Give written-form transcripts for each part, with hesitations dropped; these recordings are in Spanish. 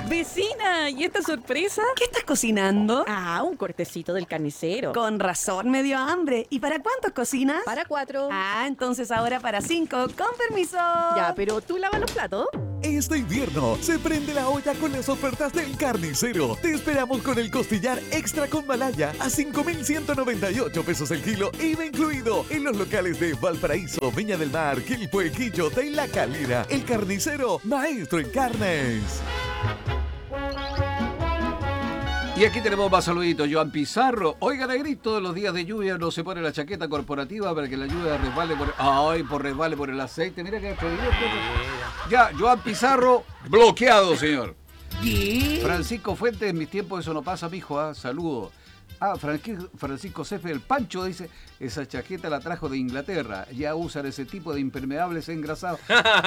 Vecina, ¿y esta sorpresa? ¿Qué estás cocinando? Ah, un cortecito del carnicero. Con razón me dio hambre. ¿Y para cuántos cocinas? Para 4. Ah, entonces ahora para 5. Con permiso. Ya, pero tú lavas los platos. Este invierno se prende la olla con las ofertas del Carnicero. Te esperamos con el costillar extra con malaya a 5.198 pesos el kilo, IVA incluido, en los locales de Valparaíso, Viña del Mar, Quilpué, Quillota y La Calera. El Carnicero, maestro en carnes. Y aquí tenemos más saluditos. Joan Pizarro. Oiga, negrito, todos los días de lluvia no se pone la chaqueta corporativa para que la lluvia resbale resbale por el aceite. Mira que ya, Joan Pizarro, bloqueado, señor. ¿Qué? Francisco Fuentes, en mis tiempos eso no pasa, mijo. Saludos. Francisco Cefe, el Pancho, dice, esa chaqueta la trajo de Inglaterra. Ya usan ese tipo de impermeables engrasados.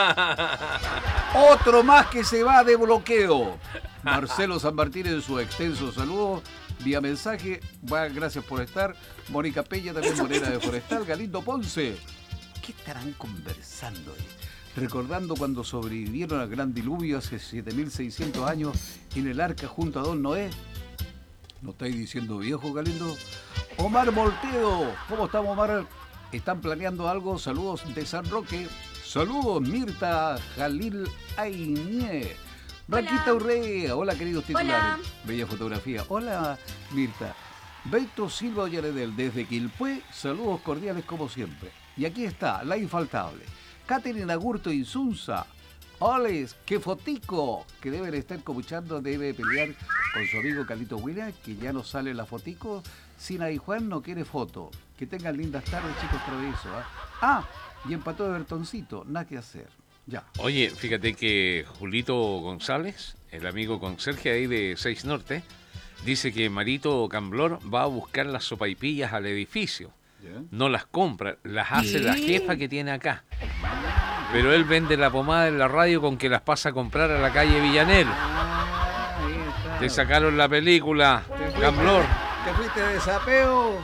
Otro más que se va de bloqueo. Marcelo San Martín en su extenso saludo. Vía mensaje, gracias por estar. Mónica Peña, también Morena de Forestal. Galindo Ponce. ¿Qué estarán conversando ahí? Recordando cuando sobrevivieron al gran diluvio hace 7.600 años en el arca junto a Don Noé. ¿No estáis diciendo viejo, Galindo? Omar Molteo. ¿Cómo estamos, Omar? ¿Están planeando algo? Saludos de San Roque. Saludos, Mirta Jalil Ainie. Raquita Urrea. Hola, queridos titulares. Hola. Bella fotografía. Hola, Mirta. Beto Silva Ollaredel, desde Quilpué. Saludos cordiales como siempre. Y aquí está, la infaltable. Caterina Gurto Insunza. ¡Oles! ¡Qué fotico! Que deben estar comuchando, debe pelear con su amigo Carlito Huila, que ya no sale la fotico. Sina y Juan no quiere foto. Que tengan lindas tardes, chicos traviesos. Y empató de Bertoncito, nada que hacer. Ya. Oye, fíjate que Julito González, el amigo conserje ahí de 6 Norte, dice que Marito Camblor va a buscar las sopaipillas al edificio. ¿Ya? No las compra, las hace la jefa que tiene acá. Pero él vende la pomada en la radio con que las pasa a comprar a la calle Villanero. Ahí está. Te sacaron la película, Camblor. Te fuiste de sapeo.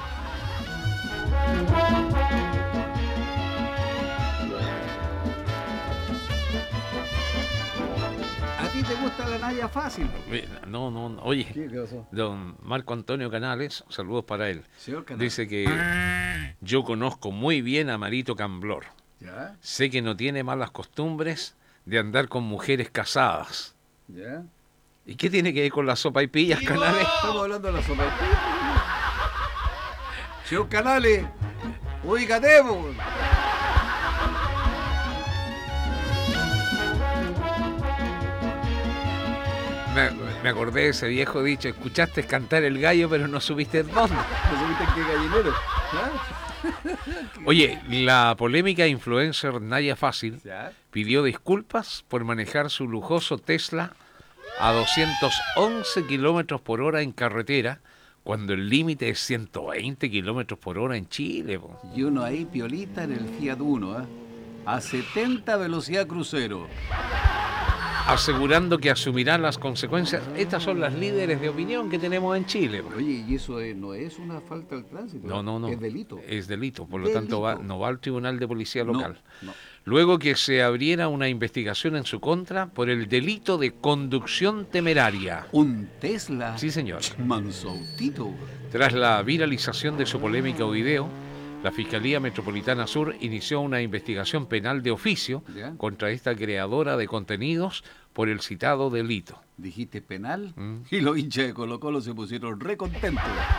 ¿A ti te gusta la Naya fácil? No, oye, ¿Qué pasó? don Marco Antonio Canales, saludos para él. Señor Canal. Dice que yo conozco muy bien a Marito Camblor. ¿Ya? Sé que no tiene malas costumbres de andar con mujeres casadas. ¿Ya? ¿Y qué tiene que ver con las sopaipillas, Canales? Estamos hablando de la sopaipilla. Señor Canales, ubícate, po. Me acordé de ese viejo dicho, escuchaste cantar el gallo pero no subiste dónde. ¿No supiste en qué gallinero? Oye, la polémica influencer Naya Fácil ¿Ya? pidió disculpas por manejar su lujoso Tesla a 211 kilómetros por hora en carretera, cuando el límite es 120 kilómetros por hora en Chile, po. Y uno ahí piolita en el Fiat Uno, a 70 velocidad crucero. Asegurando que asumirán las consecuencias. Estas son las líderes de opinión que tenemos en Chile, po. Oye, y eso no es una falta al tránsito. No. Es delito. Es delito, por lo Delito. tanto no va al Tribunal de Policía Local. No. Luego que se abriera una investigación en su contra por el delito de conducción temeraria. Un Tesla. Sí, señor. Mansautito. Tras la viralización de su polémico video, la Fiscalía Metropolitana Sur inició una investigación penal de oficio ¿Ya? contra esta creadora de contenidos por el citado delito. Dijiste penal Mm. y los hinchas de Colo Colo se pusieron re contentos.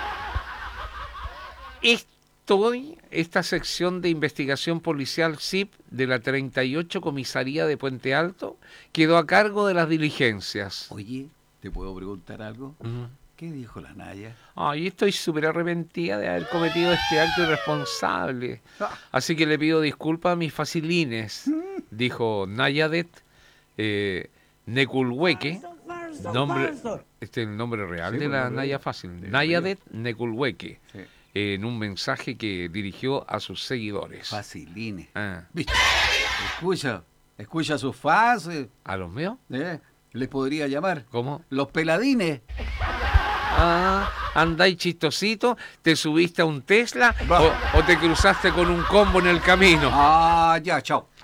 Esta sección de investigación policial CIP de la 38 Comisaría de Puente Alto quedó a cargo de las diligencias. Oye, ¿te puedo preguntar algo? Mm. ¿Qué dijo la Naya? Ay, estoy súper arrepentida de haber cometido este acto irresponsable. Así que le pido disculpas a mis facilines, dijo Nayadet Neculhueque. Este es el nombre real Sí, de la pues, Naya Fácil. sí, Nayadet Neculhueque. Sí. En un mensaje que dirigió a sus seguidores. Facilines. Ah, ¿Viste? Escucha a sus fans. ¿a los míos? Les podría llamar. ¿Cómo? Los peladines. Andáis chistosito, te subiste a un Tesla Va. o te cruzaste con un combo en el camino. Ya, chao.